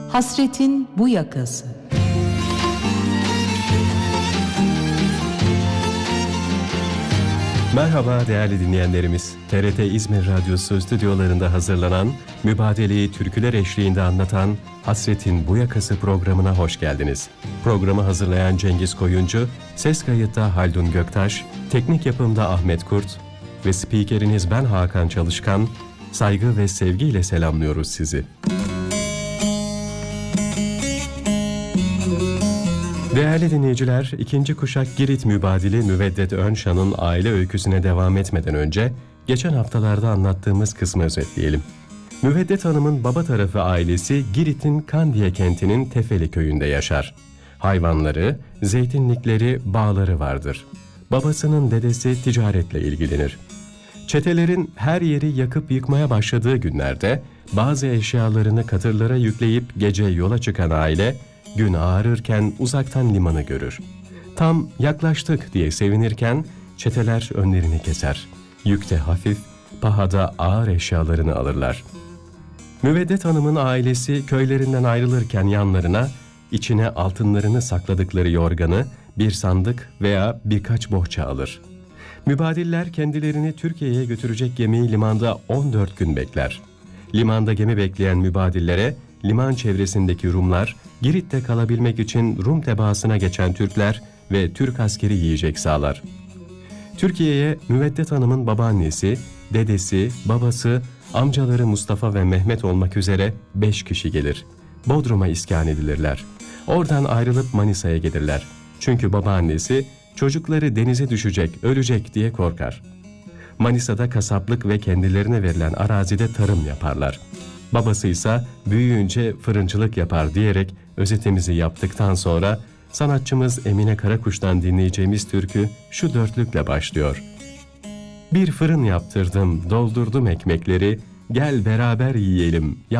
Hasretin bu yakası. Merhaba değerli dinleyenlerimiz. TRT İzmir Radyosu stüdyolarında hazırlanan, mübadeleyi türküler eşliğinde anlatan Hasretin Bu Yakası programına hoş geldiniz. Programı hazırlayan Cengiz Koyuncu, ses kayıtta Haldun Göktaş, teknik yapımda Ahmet Kurt ve spikeriniz ben Hakan Çalışkan, saygı ve sevgiyle selamlıyoruz sizi. Değerli dinleyiciler, ikinci kuşak Girit mübadili Müveddet Önşan'ın aile öyküsüne devam etmeden önce, geçen haftalarda anlattığımız kısmı özetleyelim. Müveddet Hanım'ın baba tarafı ailesi Girit'in Kandiye kentinin Tefeli köyünde yaşar. Hayvanları, zeytinlikleri, bağları vardır. Babasının dedesi ticaretle ilgilenir. Çetelerin her yeri yakıp yıkmaya başladığı günlerde, bazı eşyalarını katırlara yükleyip gece yola çıkan aile, gün ağarırken uzaktan limanı görür. Tam yaklaştık diye sevinirken çeteler önlerini keser. Yükte hafif, pahada ağır eşyalarını alırlar. Müveddet Hanım'ın ailesi köylerinden ayrılırken yanlarına içine altınlarını sakladıkları yorganı, bir sandık veya birkaç bohça alır. Mübadiller kendilerini Türkiye'ye götürecek gemiyi limanda 14 gün bekler. Limanda gemi bekleyen mübadillere liman çevresindeki Rumlar, Girit'te kalabilmek için Rum tebaasına geçen Türkler ve Türk askeri yiyecek sağlar. Türkiye'ye Müveddet Hanım'ın babaannesi, dedesi, babası, amcaları Mustafa ve Mehmet olmak üzere 5 kişi gelir. Bodrum'a iskan edilirler. Oradan ayrılıp Manisa'ya gelirler. Çünkü babaannesi çocukları denize düşecek, ölecek diye korkar. Manisa'da kasaplık ve kendilerine verilen arazide tarım yaparlar. Babası ise büyüyünce fırıncılık yapar diyerek özetimizi yaptıktan sonra sanatçımız Emine Karakuş'tan dinleyeceğimiz türkü şu dörtlükle başlıyor. Bir fırın yaptırdım, doldurdum ekmekleri, gel beraber yiyelim.